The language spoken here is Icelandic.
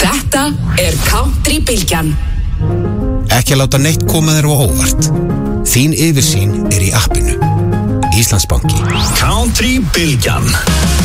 Þetta Country Bylgjan. Ekki að láta neitt koma þér á óvart. Þín yfirsýn í appinu. Íslandsbanki. Country Bylgjan.